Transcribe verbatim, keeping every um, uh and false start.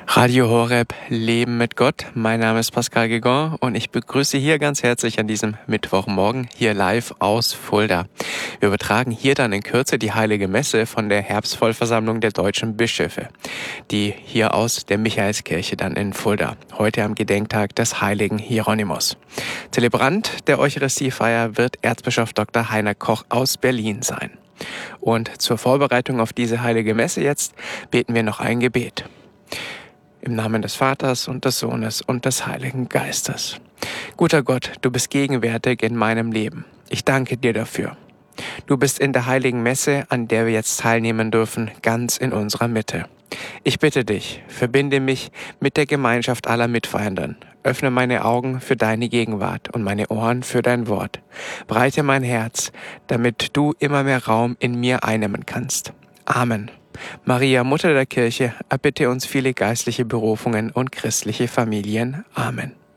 Radio Horeb, Leben mit Gott. Mein Name ist Pascal Gegon und ich begrüße hier ganz herzlich an diesem Mittwochmorgen hier live aus Fulda. Wir übertragen hier dann in Kürze die Heilige Messe von der Herbstvollversammlung der deutschen Bischöfe, die hier aus der Michaelskirche dann in Fulda, heute am Gedenktag des heiligen Hieronymus. Zelebrant der Eucharistiefeier wird Erzbischof Doktor Heiner Koch aus Berlin sein. Und zur Vorbereitung auf diese Heilige Messe jetzt beten wir noch ein Gebet. Im Namen des Vaters und des Sohnes und des Heiligen Geistes. Guter Gott, du bist gegenwärtig in meinem Leben. Ich danke dir dafür. Du bist in der Heiligen Messe, an der wir jetzt teilnehmen dürfen, ganz in unserer Mitte. Ich bitte dich, verbinde mich mit der Gemeinschaft aller Mitfeiernden. Öffne meine Augen für deine Gegenwart und meine Ohren für dein Wort. Breite mein Herz, damit du immer mehr Raum in mir einnehmen kannst. Amen. Maria, Mutter der Kirche, erbitte uns viele geistliche Berufungen und christliche Familien. Amen.